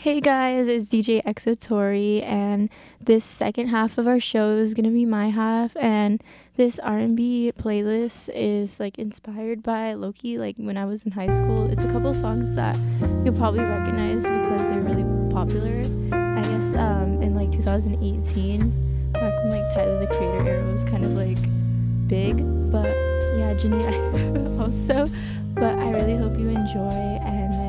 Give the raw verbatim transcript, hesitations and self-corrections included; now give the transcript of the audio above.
Hey guys, it's D J Exotori, and this second half of our show is gonna be my half. And this R and B playlist is like inspired by Loki. Like when I was in high school, it's a couple songs that you'll probably recognize because they're really popular. I guess um, in like two thousand eighteen, back when like Tyler the Creator era was kind of like big, but yeah, Janae also. But I really hope you enjoy, and